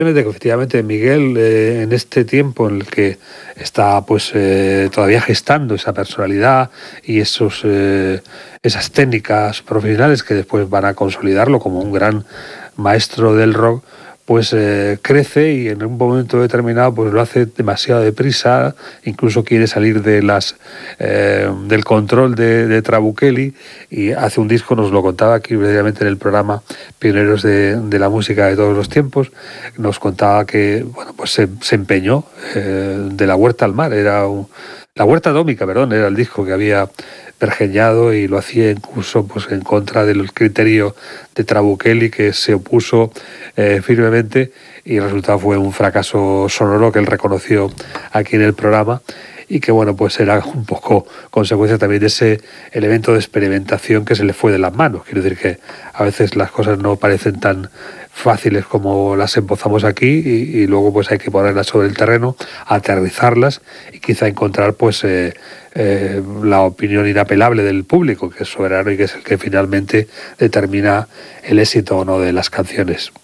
de que efectivamente Miguel, en este tiempo en el que está pues todavía gestando esa personalidad y esas técnicas profesionales que después van a consolidarlo como un gran maestro del rock, pues crece y en un momento determinado pues lo hace demasiado deprisa, incluso quiere salir del control de Trabucchelli, y hace un disco, nos lo contaba aquí precisamente en el programa Pioneros de la Música de Todos los Tiempos, nos contaba que bueno, pues se empeñó de la huerta al mar, la huerta atómica, perdón, era el disco que había pergeñado, y lo hacía incluso pues en contra del criterio de Trabucchelli, que se opuso firmemente, y el resultado fue un fracaso sonoro que él reconoció aquí en el programa, y que bueno, pues era un poco consecuencia también de ese elemento de experimentación que se le fue de las manos. Quiero decir que a veces las cosas no parecen tan fáciles como las embozamos aquí, y luego pues hay que ponerlas sobre el terreno, aterrizarlas y quizá encontrar pues la opinión inapelable del público, que es soberano y que es el que finalmente determina el éxito o no de las canciones.